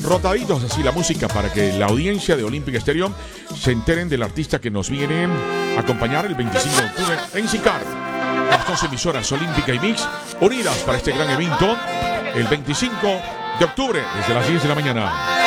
rotaditos así la música para que la audiencia de Olímpica Estéreo se enteren del artista que nos viene a acompañar el 25 de octubre en Sicar. Las dos emisoras Olímpica y Mix unidas para este gran evento el 25 de octubre desde las 10 de la mañana.